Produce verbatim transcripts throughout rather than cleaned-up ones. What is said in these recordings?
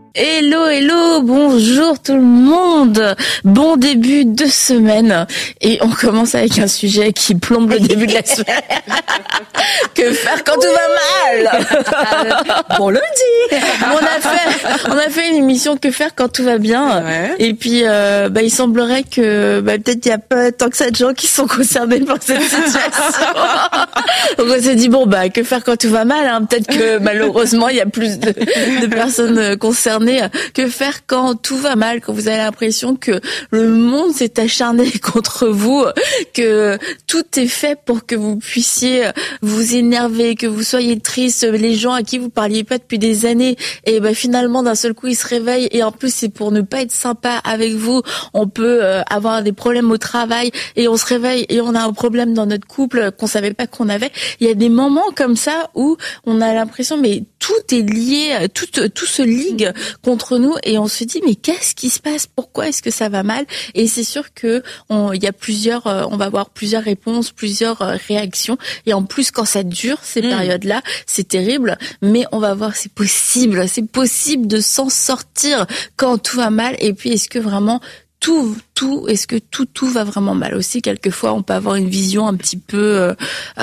Hello, hello, bonjour tout le monde. Bon début de semaine. Et on commence avec un sujet qui plombe le début de la semaine. Que faire quand oui. tout va mal? Bon lundi. On a fait, on a fait une émission Que faire quand tout va bien. Ouais. Et puis, euh, bah, il semblerait que, bah, peut-être il y a pas tant que ça de gens qui sont concernés par cette situation. Donc on s'est dit bon, bah, que faire quand tout va mal, hein? Peut-être que malheureusement il y a plus de, de personnes concernées. Que faire quand tout va mal, quand vous avez l'impression que le monde s'est acharné contre vous, que tout est fait pour que vous puissiez vous énerver, que vous soyez triste, les gens à qui vous parliez pas depuis des années, et ben finalement d'un seul coup ils se réveillent, et en plus c'est pour ne pas être sympa avec vous, on peut euh, avoir des problèmes au travail, et on se réveille et on a un problème dans notre couple qu'on savait pas qu'on avait. Il y a des moments comme ça où on a l'impression mais tout est lié, tout, tout se ligue contre nous, et on se dit mais qu'est-ce qui se passe, pourquoi est-ce que ça va mal? Et c'est sûr que on, il y a plusieurs, on va avoir plusieurs réponses, plusieurs réactions, et en plus quand ça dure ces mmh. périodes-là, c'est terrible, mais on va voir c'est possible, c'est possible de s'en sortir quand tout va mal. Et puis est-ce que vraiment tout, tout, est-ce que tout, tout va vraiment mal aussi? Quelquefois, on peut avoir une vision un petit peu, euh,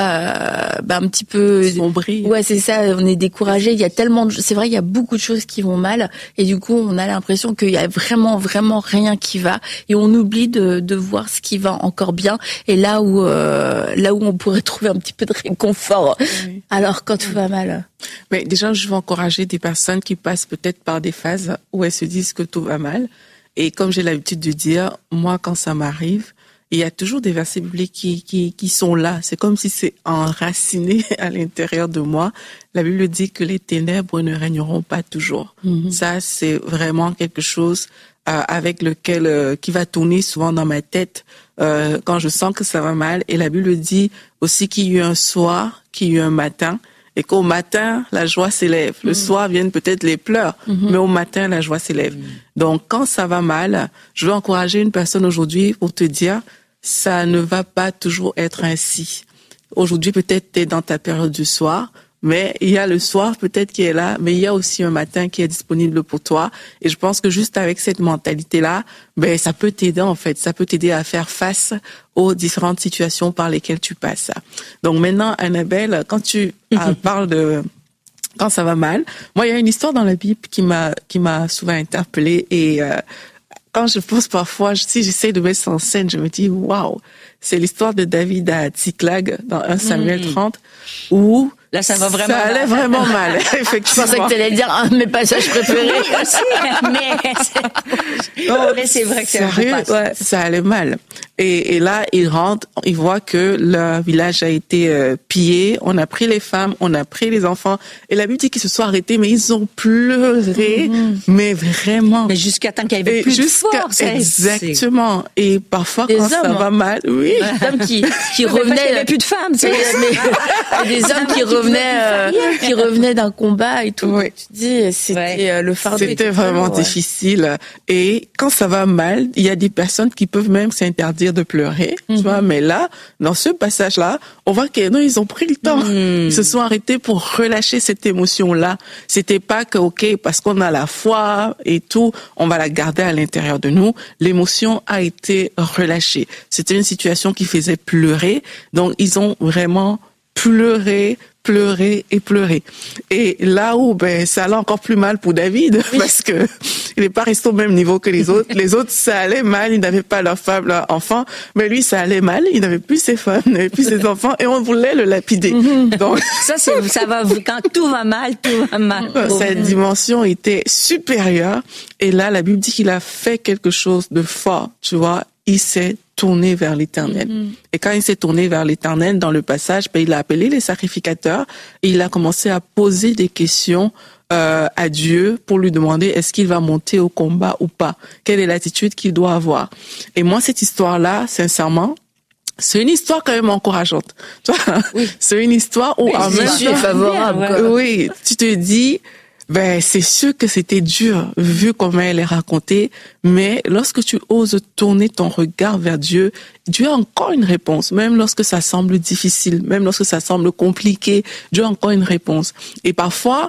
bah, un petit peu sombrée. Ouais, c'est ça. On est découragé. Il y a tellement de, c'est vrai, il y a beaucoup de choses qui vont mal, et du coup, on a l'impression qu'il y a vraiment, vraiment rien qui va, et on oublie de, de voir ce qui va encore bien, et là où, euh, là où on pourrait trouver un petit peu de réconfort. Oui. Alors, quand tout va mal. Mais déjà, je veux encourager des personnes qui passent peut-être par des phases où elles se disent que tout va mal. Et comme j'ai l'habitude de dire, moi, quand ça m'arrive, il y a toujours des versets bibliques qui, qui, qui sont là. C'est comme si c'est enraciné à l'intérieur de moi. La Bible dit que les ténèbres ne régneront pas toujours. Mm-hmm. Ça, c'est vraiment quelque chose euh, avec lequel, euh, qui va tourner souvent dans ma tête euh, quand je sens que ça va mal. Et la Bible dit aussi qu'il y a eu un soir, qu'il y a eu un matin, et qu'au matin, la joie s'élève. Le mmh. soir viennent peut-être les pleurs, mmh. mais au matin, la joie s'élève. Mmh. Donc, quand ça va mal, je veux encourager une personne aujourd'hui pour te dire, ça ne va pas toujours être ainsi. Aujourd'hui, peut-être tu es dans ta période du soir, mais il y a le soir peut-être qui est là, mais il y a aussi un matin qui est disponible pour toi. Et je pense que juste avec cette mentalité-là, ben ça peut t'aider en fait, ça peut t'aider à faire face aux différentes situations par lesquelles tu passes. Donc maintenant, Annabelle, quand tu euh, parles de quand ça va mal, moi il y a une histoire dans la Bible qui m'a qui m'a souvent interpellée, et euh, quand je pense parfois, si j'essaie de mettre ça en scène, je me dis waouh, c'est l'histoire de David à Tsiklag dans un Samuel mmh. trente, où là, ça va vraiment ça allait mal. vraiment mal, effectivement. Je pensais que tu allais dire un de mes passages préférés aussi, mais c'est, oh, mais c'est vrai que c'est sérieux, un ouais, ça allait mal. Et, et là, il rentre, il voit que le village a été euh, pillé, on a pris les femmes, on a pris les enfants, et la Bible dit qu'ils se sont arrêtés, mais ils ont pleuré, mmh. mais vraiment. Mais jusqu'à temps qu'il y avait plus jusqu'à, de force. Exactement. C'est... Et parfois, des quand hommes, ça va mal, oui. Des hommes qui, qui revenaient. Il n'y avait plus de femmes, tu sais. Mais, des hommes qui revenaient, euh, qui revenaient d'un combat et tout. Oui. Tu dis, c'était ouais. le fardeau. C'était vraiment ouais. difficile. Et quand ça va mal, il y a des personnes qui peuvent même s'interdire de pleurer, mm-hmm. tu vois. Mais là, dans ce passage-là, on voit que non, ils ont pris le temps. Mm. Ils se sont arrêtés pour relâcher cette émotion-là. C'était pas que, ok, parce qu'on a la foi et tout, on va la garder à l'intérieur de nous. L'émotion a été relâchée. C'était une situation qui faisait pleurer. Donc, ils ont vraiment pleuré, pleurer et pleurer. Et là où ben ça allait encore plus mal pour David, oui. parce que il n'est pas resté au même niveau que les autres. Les autres, ça allait mal, ils n'avaient pas leur femme, leur enfant, mais lui, ça allait mal, il n'avait plus ses femmes, il n'avait plus ses enfants, et on voulait le lapider. Mm-hmm. Donc ça, c'est ça va quand tout va mal, tout va mal. Cette dimension était supérieure, et là, la Bible dit qu'il a fait quelque chose de fort, tu vois. Il s'est tourné vers l'Éternel. Mm-hmm. Et quand il s'est tourné vers l'Éternel, dans le passage, ben, il a appelé les sacrificateurs et il a commencé à poser des questions euh, à Dieu pour lui demander est-ce qu'il va monter au combat ou pas? Quelle est l'attitude qu'il doit avoir? Et moi, cette histoire-là, sincèrement, c'est une histoire quand même encourageante. Tu vois, oui. C'est une histoire où oui, en même temps, favorable. Quoi. Oui, tu te dis, ben c'est sûr que c'était dur vu comment elle est racontée, mais lorsque tu oses tourner ton regard vers Dieu, Dieu a encore une réponse, même lorsque ça semble difficile, même lorsque ça semble compliqué, Dieu a encore une réponse. Et parfois,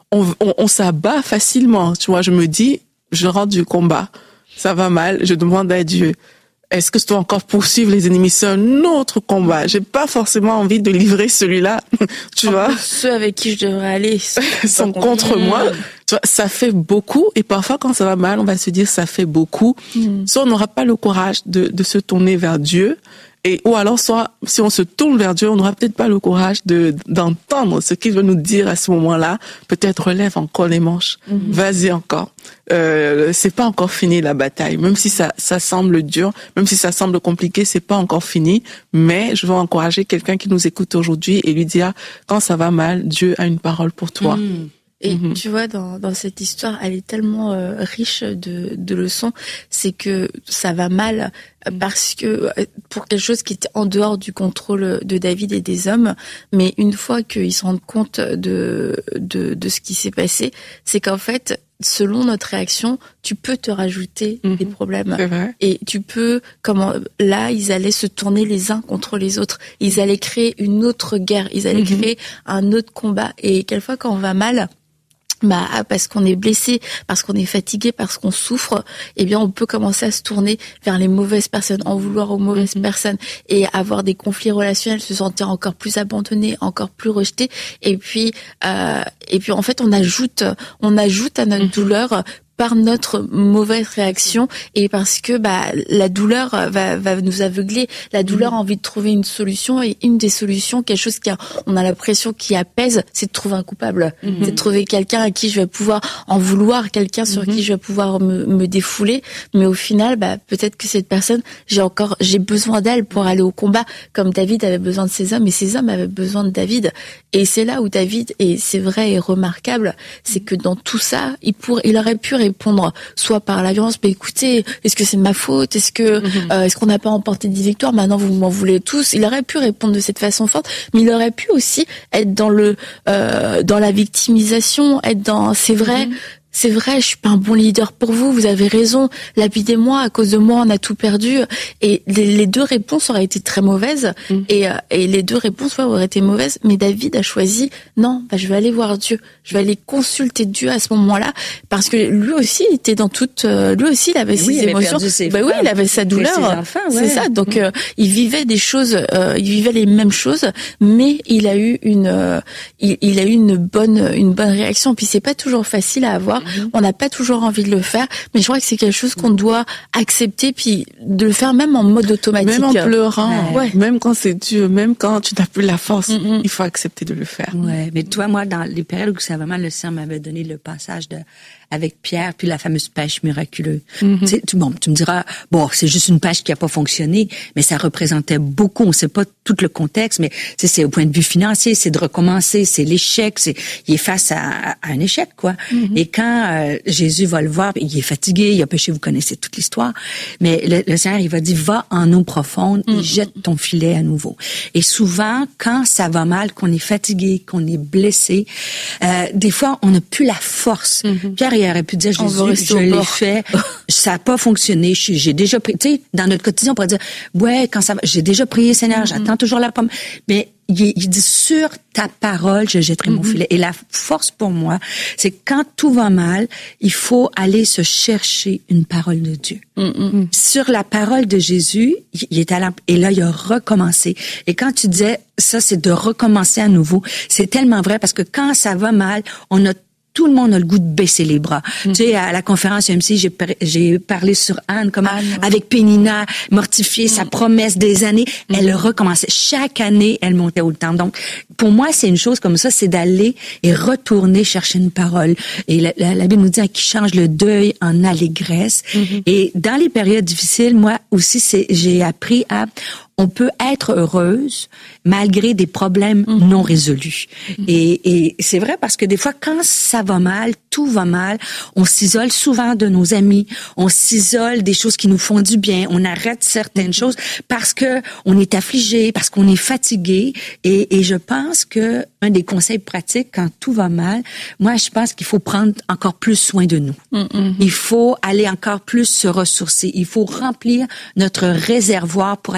on, on, on s'abat facilement. Tu vois, je me dis, je rentre du combat, ça va mal, je demande à Dieu, est-ce que je dois encore poursuivre les ennemis? C'est un autre combat. J'ai pas forcément envie de livrer celui-là. Tu en vois? plus, ceux avec qui je devrais aller sont contre mmh. moi. Tu vois, ça fait beaucoup. Et parfois, quand ça va mal, on va se dire, ça fait beaucoup. Mmh. Soit on n'aura pas le courage de, de se tourner vers Dieu. Et, ou alors, soit, si on se tourne vers Dieu, on n'aura peut-être pas le courage de, d'entendre ce qu'il veut nous dire à ce moment-là. Peut-être relève encore les manches. Mm-hmm. Vas-y encore. Euh, c'est pas encore fini la bataille. Même si ça, ça semble dur, même si ça semble compliqué, c'est pas encore fini. Mais je veux encourager quelqu'un qui nous écoute aujourd'hui et lui dire, quand ça va mal, Dieu a une parole pour toi. Mm. Et mmh. tu vois, dans, dans cette histoire, elle est tellement euh, riche de, de leçons, c'est que ça va mal parce que pour quelque chose qui était en dehors du contrôle de David et des hommes, mais une fois qu'ils se rendent compte de, de, de ce qui s'est passé, c'est qu'en fait, selon notre réaction, tu peux te rajouter mmh. des problèmes. C'est vrai. Et tu peux, comment, là, ils allaient se tourner les uns contre les autres. Ils allaient créer une autre guerre. Ils allaient mmh. créer un autre combat. Et quelquefois, quand on va mal, bah, parce qu'on est blessé, parce qu'on est fatigué, parce qu'on souffre, eh bien, on peut commencer à se tourner vers les mauvaises personnes, en vouloir aux mauvaises mmh. personnes et avoir des conflits relationnels, se sentir encore plus abandonné, encore plus rejeté. Et puis, euh, et puis, en fait, on ajoute, on ajoute à notre mmh. douleur par notre mauvaise réaction et parce que bah la douleur va va nous aveugler. La douleur mmh. a envie de trouver une solution et une des solutions, quelque chose qui a, on a l'impression qui apaise, c'est de trouver un coupable, mmh. c'est de trouver quelqu'un à qui je vais pouvoir en vouloir, quelqu'un sur mmh. qui je vais pouvoir me, me défouler. Mais au final, bah peut-être que cette personne, j'ai encore j'ai besoin d'elle pour aller au combat, comme David avait besoin de ses hommes et ses hommes avaient besoin de David. Et c'est là où David, et c'est vrai et remarquable, c'est que dans tout ça, il pour il aurait pu répondre soit par la violence, mais écoutez, est-ce que c'est de ma faute, est-ce que mm-hmm. euh, est-ce qu'on n'a pas emporté des victoires, maintenant vous m'en voulez tous. Il aurait pu répondre de cette façon forte, mais il aurait pu aussi être dans le euh, dans la victimisation, être dans c'est vrai mm-hmm. c'est vrai, je suis pas un bon leader pour vous, vous avez raison, lapidez-moi, à cause de moi on a tout perdu. Et les, les deux réponses auraient été très mauvaises, mm. et, et les deux réponses ouais, auraient été mauvaises, mais David a choisi, non, bah, je vais aller voir Dieu, je vais aller consulter Dieu à ce moment-là, parce que lui aussi il était dans toute, euh, lui aussi il avait ses oui, émotions, ses bah oui, il avait sa douleur, ses enfants, ouais. c'est ça, donc mm. euh, il vivait des choses, euh, il vivait les mêmes choses, mais il a eu une, euh, il, il a eu une bonne, une bonne réaction, puis c'est pas toujours facile à avoir. Mm-hmm. On n'a pas toujours envie de le faire, mais je crois que c'est quelque chose qu'on doit accepter, puis de le faire même en mode automatique. Même en pleurant, ouais. même quand c'est dur, même quand tu n'as plus la force, mm-hmm. il faut accepter de le faire. Ouais, mais toi, moi, dans les périodes où ça va mal, le Seigneur m'avait donné le passage de avec Pierre, puis la fameuse pêche miraculeuse. Mm-hmm. Tu sais, tu, bon, tu me diras, bon, c'est juste une pêche qui a pas fonctionné, mais ça représentait beaucoup. On sait pas tout le contexte, mais c'est, c'est au point de vue financier, c'est de recommencer, c'est l'échec, c'est il est face à, à un échec, quoi. Mm-hmm. Et quand euh, Jésus va le voir, il est fatigué, il a péché, vous connaissez toute l'histoire, mais le, le Seigneur, il va dire, va en eau profonde et mm-hmm. jette ton filet à nouveau. Et souvent, quand ça va mal, qu'on est fatigué, qu'on est blessé, euh, des fois, on n'a plus la force. Mm-hmm. Pierre, il aurait pu dire, Jésus, je l'ai fait, ça n'a pas fonctionné, j'ai déjà prié. Tu sais, dans notre quotidien, on pourrait dire, ouais, quand ça va, j'ai déjà prié, Seigneur, mm-hmm. j'attends toujours la pomme. Mais il, il dit, sur ta parole, je jetterai mm-hmm. mon filet. Et la force pour moi, c'est quand tout va mal, il faut aller se chercher une parole de Dieu. Mm-hmm. Sur la parole de Jésus, il est allé, et là, il a recommencé. Et quand tu disais, ça, c'est de recommencer à nouveau, c'est tellement vrai parce que quand ça va mal, on a tout le monde a le goût de baisser les bras. Mm-hmm. Tu sais, à la conférence M C, j'ai, par- j'ai parlé sur Anne, comment, Anne, ouais. avec Pénina, mortifiée, mm-hmm. sa promesse des années, mm-hmm. elle recommençait. Chaque année, elle montait au temple. Donc, pour moi, c'est une chose comme ça, c'est d'aller et retourner chercher une parole. Et la, la, la Bible nous dit, hein, qui change le deuil en allégresse. Mm-hmm. Et dans les périodes difficiles, moi aussi, c'est, j'ai appris à, on peut être heureuse malgré des problèmes mmh. non résolus. Mmh. Et, et c'est vrai parce que des fois, quand ça va mal, tout va mal, on s'isole souvent de nos amis, on s'isole des choses qui nous font du bien, on arrête certaines mmh. choses parce que on est affligé, parce qu'on est fatigué. Et, et je pense que un des conseils pratiques quand tout va mal, moi, je pense qu'il faut prendre encore plus soin de nous. Mmh. Il faut aller encore plus se ressourcer. Il faut remplir notre réservoir pour aller combattre.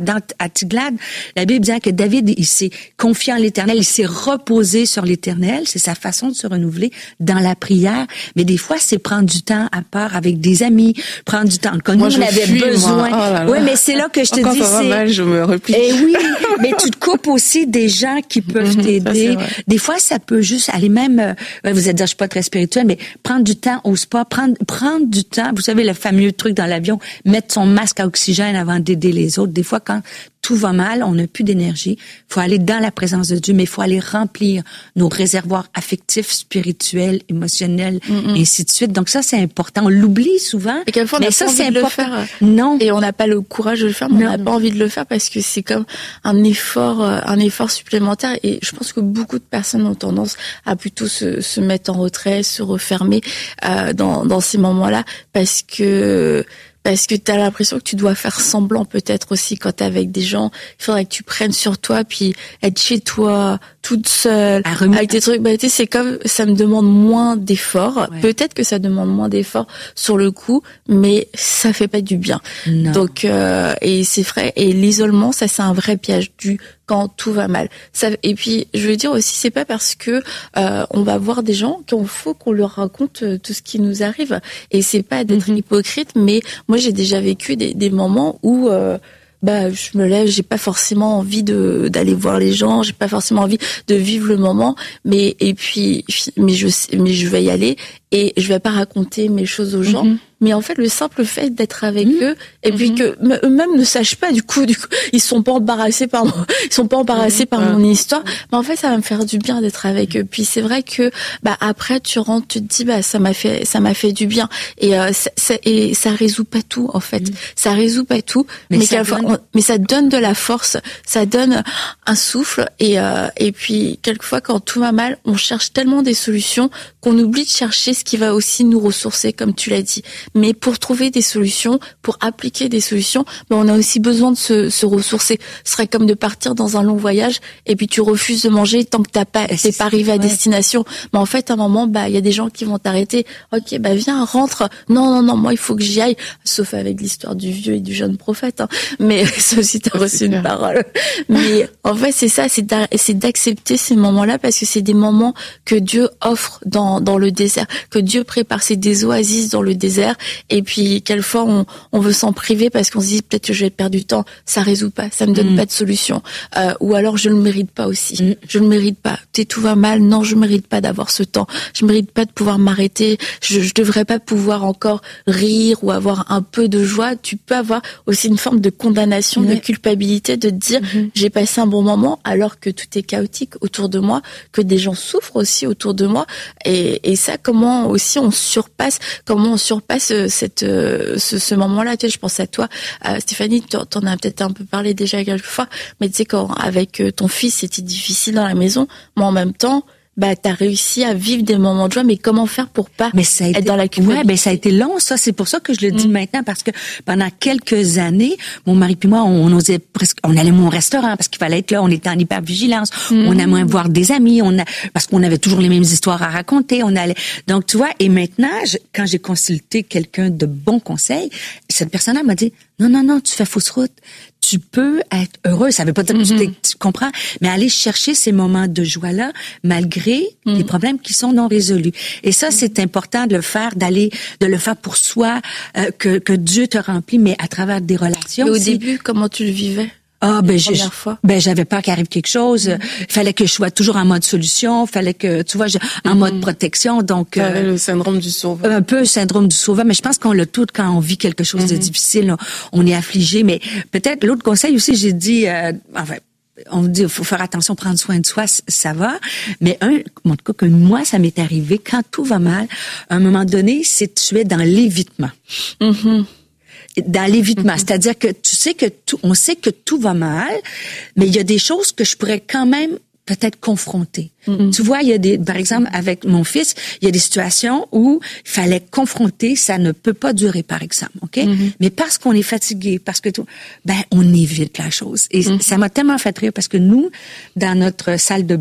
dans à Tiglath, la Bible dit que David, il s'est confié en l'Éternel, il s'est reposé sur l'Éternel. C'est sa façon de se renouveler dans la prière. Mais des fois, c'est prendre du temps à part avec des amis, prendre du temps. Comme moi, nous, on avait fuis, besoin. Oh oui, mais c'est là que je te Encore dis, ça va c'est. mal, je me replie. Eh oui, mais tu te coupes aussi des gens qui peuvent t'aider. Des fois, ça peut juste aller même. Euh, vous allez dire, je suis pas très spirituelle, mais prendre du temps au spa, prendre prendre du temps. Vous savez, le fameux truc dans l'avion, mettre son masque à oxygène avant d'aider les autres. Des fois, quand tout va mal, on n'a plus d'énergie. Il faut aller dans la présence de Dieu, mais il faut aller remplir nos réservoirs affectifs, spirituels, émotionnels, mm-hmm. et ainsi de suite. Donc ça, c'est important. On l'oublie souvent. Et quelquefois, on mais n'a ça, pas envie c'est de important. le faire. Non. Et on n'a pas le courage de le faire, mais non. on n'a pas envie de le faire parce que c'est comme un effort, un effort supplémentaire. Et je pense que beaucoup de personnes ont tendance à plutôt se, se mettre en retrait, se refermer euh, dans, dans ces moments-là, parce que Parce que t'as l'impression que tu dois faire semblant peut-être aussi quand t'es avec des gens. Il faudrait que tu prennes sur toi, puis être chez toi, toute seule, avec tes trucs. Bah, tu sais, c'est comme, ça me demande moins d'efforts. Ouais. Peut-être que ça demande moins d'efforts sur le coup, mais ça fait pas du bien. Non. Donc, euh, et c'est vrai. Et l'isolement, ça, c'est un vrai piège du quand tout va mal. Ça, et puis, je veux dire aussi, c'est pas parce que euh, on va voir des gens qu'il faut qu'on leur raconte tout ce qui nous arrive. Et c'est pas d'être mm-hmm. hypocrite, mais moi, j'ai déjà vécu des, des moments où euh, bah je me lève, j'ai pas forcément envie de d'aller voir les gens, j'ai pas forcément envie de vivre le moment, mais et puis mais je mais je vais y aller et je vais pas raconter mes choses aux gens. Mm-hmm. Mais en fait, le simple fait d'être avec mmh. eux, et mmh. puis que eux-mêmes ne sachent pas, du coup, du coup, ils sont pas embarrassés par mon, ils sont pas embarrassés mmh. par mon histoire. Mais en fait, ça va me faire du bien d'être avec eux. Puis c'est vrai que, bah après, tu rentres, tu te dis, bah ça m'a fait, ça m'a fait du bien. Et euh, ça, ça, et ça résout pas tout, en fait. Mmh. Ça résout pas tout, mais, mais, ça donne... on, mais ça donne de la force, ça donne un souffle. Et euh, et puis quelquefois, quand tout va mal, on cherche tellement des solutions qu'on oublie de chercher ce qui va aussi nous ressourcer, comme tu l'as dit. Mais pour trouver des solutions, pour appliquer des solutions, ben on a aussi besoin de se, se ressourcer. Ce serait comme de partir dans un long voyage et puis tu refuses de manger tant que t'as pas, t'es pas arrivé à ouais. destination. Mais en fait, à un moment, bah il y a des gens qui vont t'arrêter. Ok, bah viens, rentre. Non, non, non, moi il faut que j'y aille. Sauf avec l'histoire du vieux et du jeune prophète. Hein. Mais ça aussi, t'as reçu c'est une clair. Parole. Mais en fait, c'est ça, c'est c'est d'accepter ces moments-là parce que c'est des moments que Dieu offre dans dans le désert, que Dieu prépare, c'est des oasis dans le désert. Et puis, quelquefois, on, on veut s'en priver parce qu'on se dit peut-être que je vais perdre du temps. Ça résout pas, ça me donne mmh. pas de solution. Euh, ou alors, je le mérite pas aussi. Mmh. Je le mérite pas. T'es tout va mal. Non, je mérite pas d'avoir ce temps. Je mérite pas de pouvoir m'arrêter. Je, je devrais pas pouvoir encore rire ou avoir un peu de joie. Tu peux avoir aussi une forme de condamnation, mmh. de culpabilité, de te dire mmh. j'ai passé un bon moment alors que tout est chaotique autour de moi, que des gens souffrent aussi autour de moi. Et, et ça, comment aussi on surpasse, comment on surpasse cette ce, ce moment-là. Tu sais, je pense à toi, euh, Stéphanie, t'en as peut-être un peu parlé déjà quelques fois, mais tu sais, quand avec ton fils c'était difficile dans la maison, mais en même temps, bah t'as réussi à vivre des moments de joie, mais comment faire pour pas mais ça a être été, dans la culpabilité? Ouais, ben ça a été long, ça. C'est pour ça que je le dis mmh. maintenant, parce que pendant quelques années, mon mari puis moi, on, on osait presque, on allait moins au restaurant parce qu'il fallait être là, on était en hypervigilance, mmh. on a moins voir des amis, on a, parce qu'on avait toujours les mêmes histoires à raconter, on allait. Donc tu vois, et maintenant, je, quand j'ai consulté quelqu'un de bons conseils, cette personne-là m'a dit non, non, non, tu fais fausse route. Tu peux être heureux, ça veut pas dire que mm-hmm. tu, tu comprends, mais aller chercher ces moments de joie-là, malgré mm. les problèmes qui sont non résolus. Et ça, mm. c'est important de le faire, d'aller, de le faire pour soi, euh, que, que Dieu te remplit, mais à travers des relations. Mais au aussi. début, comment tu le vivais? Ah, ben, j'ai, ben, j'avais peur qu'il arrive quelque chose. Il mm. fallait que je sois toujours en mode solution. Fallait que, tu vois, je, en mm. mode protection. Donc, euh, le syndrome du sauveur. Un peu le syndrome du sauveur. Mais je pense qu'on l'a tout quand on vit quelque chose mm-hmm. de difficile. On, on est affligé. Mais peut-être l'autre conseil aussi, j'ai dit, euh, enfin, on dit, il faut faire attention, prendre soin de soi, ça va. Mais un, en tout cas, que moi, ça m'est arrivé quand tout va mal. À un moment donné, c'est tu es dans l'évitement. Mm-hmm. Dans l'évitement, mm-hmm. c'est-à-dire que tu sais que tout, on sait que tout va mal, mais il y a des choses que je pourrais quand même peut-être confronter. Mm-hmm. Tu vois, il y a des, par exemple, avec mon fils, il y a des situations où il fallait confronter, ça ne peut pas durer, par exemple, ok? Mm-hmm. Mais parce qu'on est fatigué, parce que tout, ben, on évite la chose. Et mm-hmm. ça m'a tellement fait rire parce que nous, dans notre salle de bain,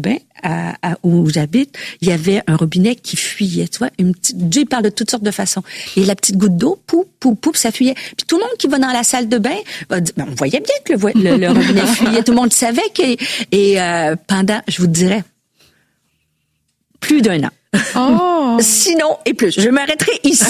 à, à, où j'habite, il y avait un robinet qui fuyait, tu vois. Une petite, Dieu parle de toutes sortes de façons. Et la petite goutte d'eau, poup, poup, poup, ça fuyait. Puis tout le monde qui va dans la salle de bain, va dire, ben, on voyait bien que le, le, le robinet fuyait. Tout le monde savait que, et euh, pendant, je vous dirais, plus d'un an. Oh. Sinon, et plus. Je m'arrêterai ici.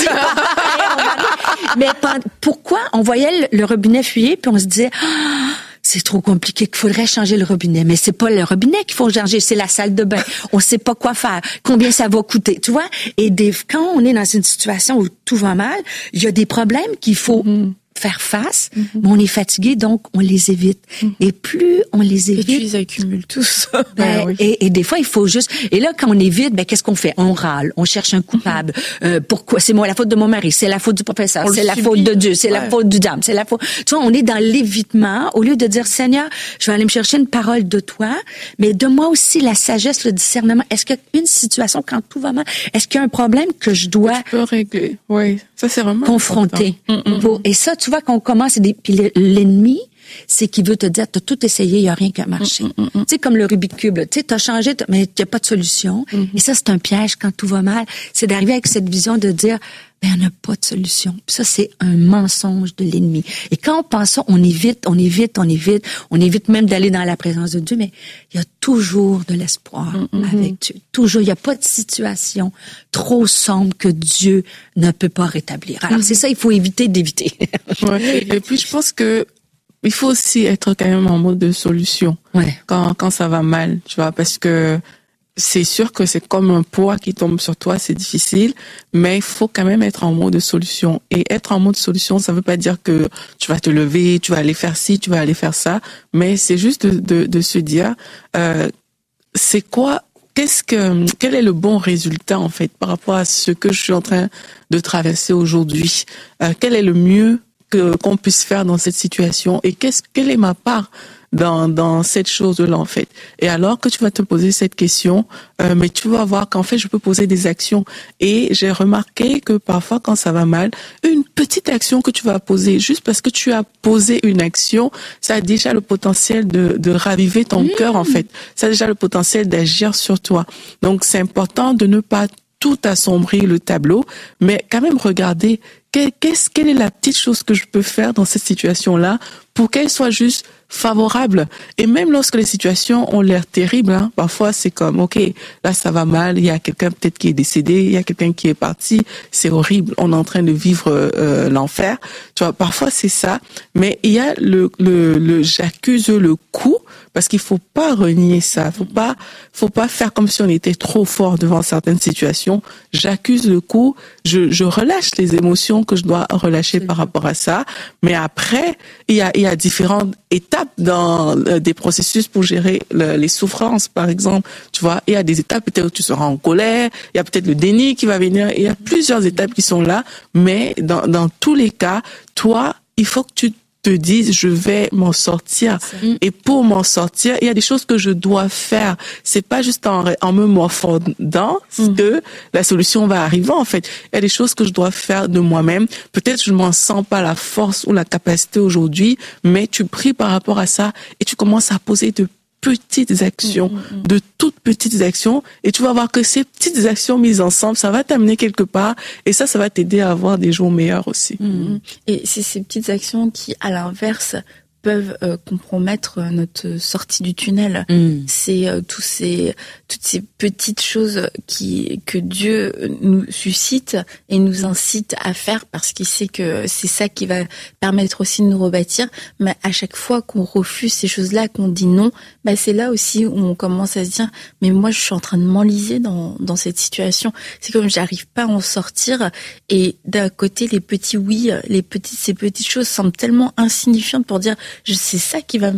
Mais pourquoi on voyait le, le robinet fuyer, puis on se disait, ah, c'est trop compliqué, qu'il faudrait changer le robinet. Mais c'est pas le robinet qu'il faut changer, c'est la salle de bain. On sait pas quoi faire, combien ça va coûter, tu vois. Et des, quand on est dans une situation où tout va mal, il y a des problèmes qu'il faut mm-hmm. faire face, mm-hmm. mais on est fatigué, donc on les évite. Mm-hmm. Et plus on les évite... Et tu les accumules tous. Ben, ben, oui. et, et des fois, il faut juste... Et là, quand on évite, ben qu'est-ce qu'on fait? On râle, on cherche un coupable. Mm-hmm. Euh, pourquoi? C'est moi la faute de mon mari, c'est la faute du professeur, on c'est la subit. faute de Dieu, c'est ouais. la faute du diable, c'est la faute... Tu vois, on est dans l'évitement, au lieu de dire, Seigneur, je vais aller me chercher une parole de toi, mais donne-moi aussi la sagesse, le discernement. Est-ce qu'il y a une situation, quand tout va mal, est-ce qu'il y a un problème que je dois... Tu peux régler, oui. Ça, c'est vraiment confronter. Pour, et ça, tu vois, qu'on commence, puis l'ennemi, c'est qu'il veut te dire, t'as tout essayé, il y a rien qui a marché. Mm, mm, mm. Tu sais, comme le Rubik's Cube, tu sais, t'as changé, t'as, mais il n'y a pas de solution. Mm-hmm. Et ça, c'est un piège quand tout va mal. C'est d'arriver avec cette vision de dire, ben, il n'y a pas de solution. Puis ça, c'est un mensonge de l'ennemi. Et quand on pense ça, on évite, on évite, on évite, on évite même d'aller dans la présence de Dieu, mais il y a toujours de l'espoir mm-hmm. avec Dieu. Toujours. Il n'y a pas de situation trop sombre que Dieu ne peut pas rétablir. Alors, mm-hmm. c'est ça, il faut éviter d'éviter. Ouais. Et puis, je pense que il faut aussi être quand même en mode de solution. Ouais. Quand, quand ça va mal, tu vois, parce que c'est sûr que c'est comme un poids qui tombe sur toi, c'est difficile, mais il faut quand même être en mode de solution. Et être en mode solution, ça veut pas dire que tu vas te lever, tu vas aller faire ci, tu vas aller faire ça, mais c'est juste de, de, de se dire, euh, c'est quoi, qu'est-ce que, quel est le bon résultat, en fait, par rapport à ce que je suis en train de traverser aujourd'hui? Euh, quel est le mieux que, qu'on puisse faire dans cette situation? Et qu'est-ce, quelle est ma part dans dans cette chose-là, en fait? Et alors que tu vas te poser cette question, euh, mais tu vas voir qu'en fait, je peux poser des actions. Et j'ai remarqué que parfois, quand ça va mal, une petite action que tu vas poser, juste parce que tu as posé une action, ça a déjà le potentiel de de raviver ton mmh. cœur, en fait. Ça a déjà le potentiel d'agir sur toi. Donc, c'est important de ne pas tout assombrir le tableau, mais quand même regarder qu'est-ce, quelle est la petite chose que je peux faire dans cette situation-là pour qu'elle soit juste favorable. Et même lorsque les situations ont l'air terribles, hein, parfois c'est comme, ok, là ça va mal, il y a quelqu'un peut-être qui est décédé, il y a quelqu'un qui est parti, c'est horrible, on est en train de vivre euh, l'enfer. Tu vois, parfois c'est ça, mais il y a le, le, le j'accuse le coup, parce qu'il faut pas renier ça, faut pas, faut pas faire comme si on était trop fort devant certaines situations. J'accuse le coup, je, je relâche les émotions que je dois relâcher par rapport à ça, mais après il y a, il y a différentes étapes dans euh, des processus pour gérer le, les souffrances, par exemple. Tu vois, il y a des étapes peut-être où tu seras en colère, il y a peut-être le déni qui va venir, il y a plusieurs étapes qui sont là, mais dans, dans tous les cas, toi, il faut que tu te dises, je vais m'en sortir. Et pour m'en sortir, il y a des choses que je dois faire. C'est pas juste en, en me morfondant mmh. que la solution va arriver, en fait. Il y a des choses que je dois faire de moi-même. Peut-être je m'en sens pas la force ou la capacité aujourd'hui, mais tu pries par rapport à ça et tu commences à poser de petites actions, mmh, mmh. de toutes petites actions, et tu vas voir que ces petites actions mises ensemble, ça va t'amener quelque part, et ça, ça va t'aider à avoir des jours meilleurs aussi. Mmh. Et c'est ces petites actions qui, à l'inverse, peuvent euh, compromettre notre sortie du tunnel. Mm. C'est euh, tous ces toutes ces petites choses qui que Dieu nous suscite et nous incite à faire parce qu'il sait que c'est ça qui va permettre aussi de nous rebâtir. Mais à chaque fois qu'on refuse ces choses-là, qu'on dit non, bah c'est là aussi où on commence à se dire mais moi je suis en train de m'enliser dans dans cette situation. C'est comme j'arrive pas à en sortir et d'un côté les petits oui, les petites ces petites choses semblent tellement insignifiantes pour dire je c'est ça qui va